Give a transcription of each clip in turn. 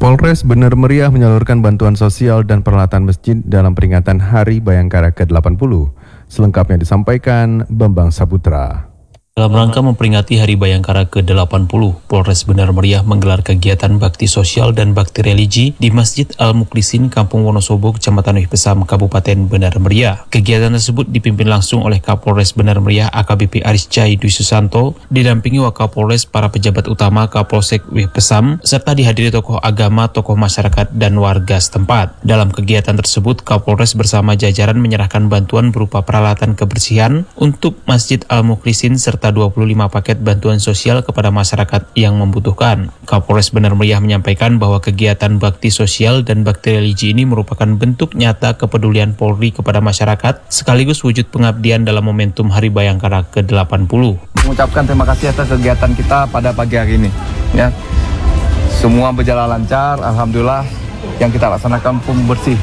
Polres Bener Meriah menyalurkan bantuan sosial dan peralatan masjid dalam peringatan Hari Bayangkara ke-80. Selengkapnya disampaikan Bambang Saputra. Dalam rangka memperingati Hari Bayangkara ke-80, Polres Bener Meriah menggelar kegiatan bakti sosial dan bakti religi di Masjid Al-Mukhlisin, Kampung Wonosobo, Kecamatan Wihpesam, Kabupaten Bener Meriah. Kegiatan tersebut dipimpin langsung oleh Kapolres Bener Meriah AKBP Aris Cai Dwi Susanto, didampingi Wakapolres, para pejabat utama Kapolsek Wihpesam, serta dihadiri tokoh agama, tokoh masyarakat, dan warga setempat. Dalam kegiatan tersebut, Kapolres bersama jajaran menyerahkan bantuan berupa peralatan kebersihan untuk Masjid Al-Mukhlisin serta 25 paket bantuan sosial kepada masyarakat yang membutuhkan. Kapolres Bener Meriah menyampaikan bahwa kegiatan bakti sosial dan bakti religi ini merupakan bentuk nyata kepedulian Polri kepada masyarakat, sekaligus wujud pengabdian dalam momentum Hari Bayangkara ke-80. Mengucapkan terima kasih atas kegiatan kita pada pagi hari ini. Ya, semua berjalan lancar, alhamdulillah. Yang kita laksanakan pembersih.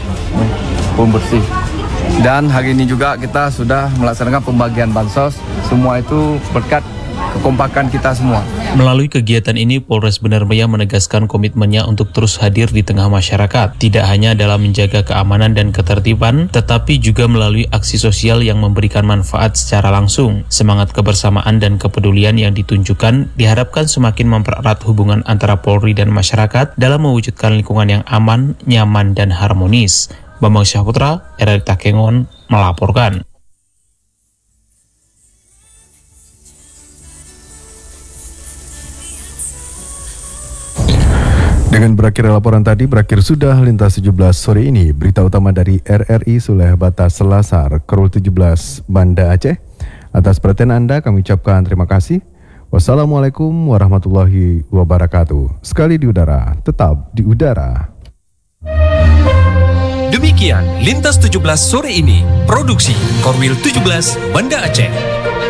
Dan hari ini juga kita sudah melaksanakan pembagian bansos. Semua itu berkat kekompakan kita semua. Melalui kegiatan ini, Polres Bener Meriah menegaskan komitmennya untuk terus hadir di tengah masyarakat, tidak hanya dalam menjaga keamanan dan ketertiban, tetapi juga melalui aksi sosial yang memberikan manfaat secara langsung. Semangat kebersamaan dan kepedulian yang ditunjukkan diharapkan semakin mempererat hubungan antara Polri dan masyarakat dalam mewujudkan lingkungan yang aman, nyaman, dan harmonis. Bambang Saputra, RRI Takengon, melaporkan. Dengan berakhir laporan tadi, berakhir sudah Lintas 17 sore ini. Berita utama dari RRI Suleh Batas Selasar, Kerul 17, Banda Aceh. Atas perhatian Anda kami ucapkan terima kasih. Wassalamualaikum warahmatullahi wabarakatuh. Sekali di udara, tetap di udara. Demikian Lintas 17 sore ini, produksi Korwil 17 Banda Aceh.